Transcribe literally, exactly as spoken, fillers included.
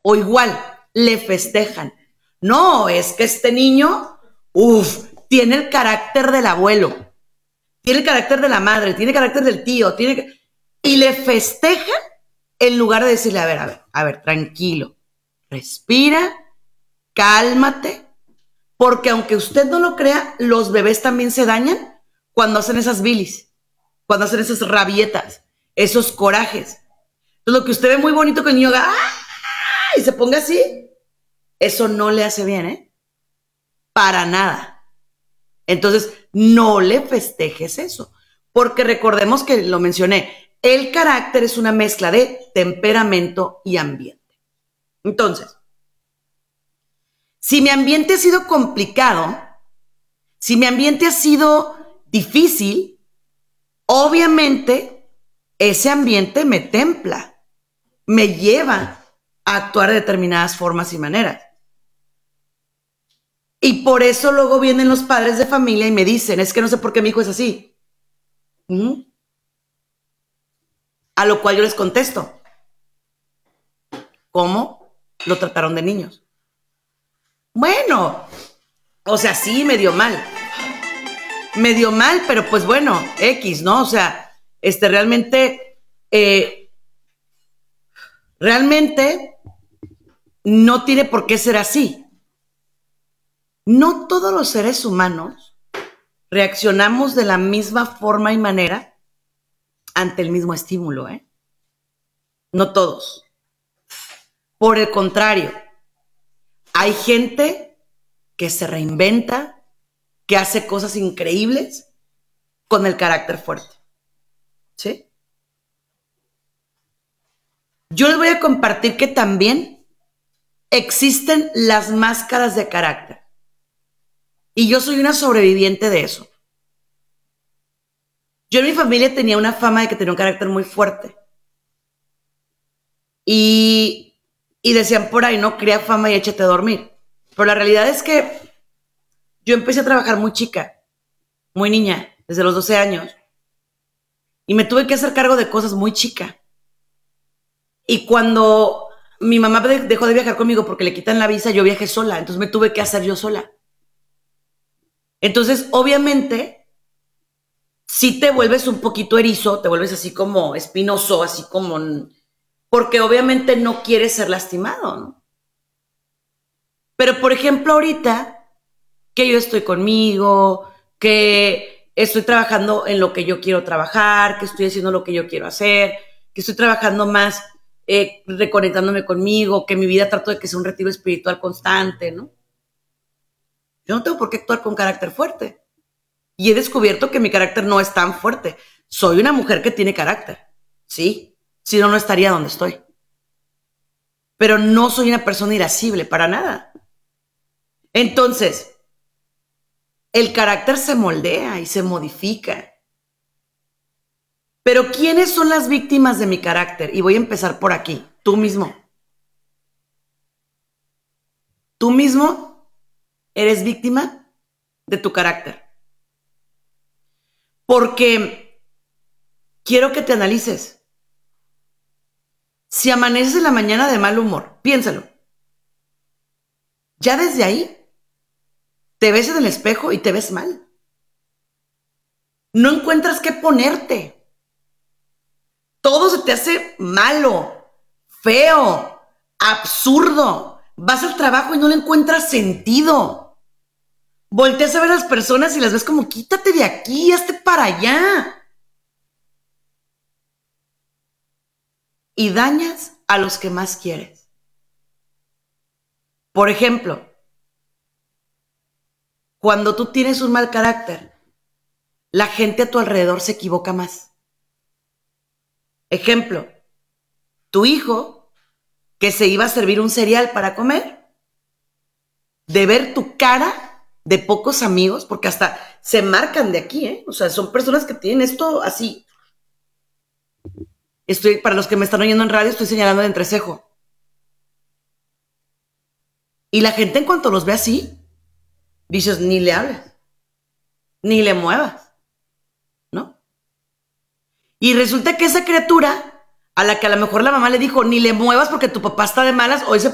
O igual, le festejan. No, es que este niño, uff, tiene el carácter del abuelo, tiene el carácter de la madre, tiene el carácter del tío, tiene... y le festejan en lugar de decirle, a ver, a ver, a ver, tranquilo, respira, cálmate, porque aunque usted no lo crea, los bebés también se dañan cuando hacen esas bilis, cuando hacen esas rabietas, esos corajes. Entonces, lo que usted ve muy bonito que el niño haga, ¡ah! Y se ponga así, eso no le hace bien, ¿eh? Para nada. Entonces, no le festejes eso, porque recordemos que lo mencioné, el carácter es una mezcla de temperamento y ambiente. Entonces, si mi ambiente ha sido complicado, si mi ambiente ha sido difícil, obviamente ese ambiente me templa, me lleva a actuar de determinadas formas y maneras. Y por eso luego vienen los padres de familia y me dicen, es que no sé por qué mi hijo es así. ¿Mm? A lo cual yo les contesto, ¿cómo lo trataron de niños? Bueno, o sea, sí, medio mal. Medio mal, pero pues bueno, X, ¿no? O sea, este, realmente, eh, realmente no tiene por qué ser así. No todos los seres humanos reaccionamos de la misma forma y manera ante el mismo estímulo, ¿eh? No todos. Por el contrario, hay gente que se reinventa, que hace cosas increíbles con el carácter fuerte. ¿Sí? Yo les voy a compartir que también existen las máscaras de carácter. Y yo soy una sobreviviente de eso. Yo en mi familia tenía una fama de que tenía un carácter muy fuerte. Y, y decían por ahí, no, crea fama y échate a dormir. Pero la realidad es que yo empecé a trabajar muy chica, muy niña, desde los doce años. Y me tuve que hacer cargo de cosas muy chica. Y cuando mi mamá dejó de viajar conmigo porque le quitan la visa, yo viajé sola. Entonces me tuve que hacer yo sola. Entonces, obviamente, si te vuelves un poquito erizo, te vuelves así como espinoso, así como... porque obviamente no quieres ser lastimado, ¿no? Pero, por ejemplo, ahorita que yo estoy conmigo, que estoy trabajando en lo que yo quiero trabajar, que estoy haciendo lo que yo quiero hacer, que estoy trabajando más, eh, reconectándome conmigo, que mi vida trato de que sea un retiro espiritual constante, ¿no? Yo no tengo por qué actuar con carácter fuerte. Y he descubierto que mi carácter no es tan fuerte. Soy una mujer que tiene carácter, ¿sí? Si no, no estaría donde estoy. Pero no soy una persona irascible, para nada. Entonces, el carácter se moldea y se modifica. Pero ¿quiénes son las víctimas de mi carácter? Y voy a empezar por aquí, tú mismo. Tú mismo eres víctima de tu carácter. Porque quiero que te analices. Si amaneces en la mañana de mal humor, piénsalo. Ya desde ahí te ves en el espejo y te ves mal. No encuentras qué ponerte. Todo se te hace malo, feo, absurdo. Vas al trabajo y no le encuentras sentido. Volteas a ver a las personas y las ves como, quítate de aquí, hazte para allá. Y dañas a los que más quieres. Por ejemplo, cuando tú tienes un mal carácter, la gente a tu alrededor se equivoca más. Ejemplo, tu hijo que se iba a servir un cereal para comer, de ver tu cara de pocos amigos, porque hasta se marcan de aquí, ¿eh? O sea, son personas que tienen esto así. Estoy, para los que me están oyendo en radio, estoy señalando el entrecejo. Y la gente en cuanto los ve así, dices, ni le hables, ni le muevas, ¿no? Y resulta que esa criatura, a la que a lo mejor la mamá le dijo, ni le muevas porque tu papá está de malas, o ese